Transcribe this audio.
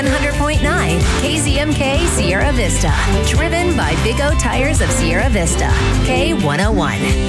100.9 KZMK Sierra Vista. Driven by Big O Tires of Sierra Vista. K101.